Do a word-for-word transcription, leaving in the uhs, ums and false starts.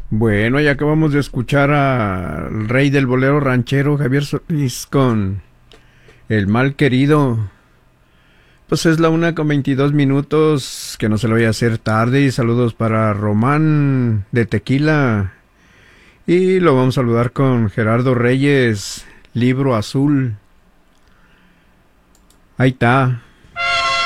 Bueno, ya acabamos de escuchar al rey del bolero ranchero, Javier Solís, con El Mal Querido. Pues es la una con veintidós minutos, que no se lo voy a hacer tarde. Y saludos para Román de Tequila. Y lo vamos a saludar con Gerardo Reyes, Libro Azul. Ahí está.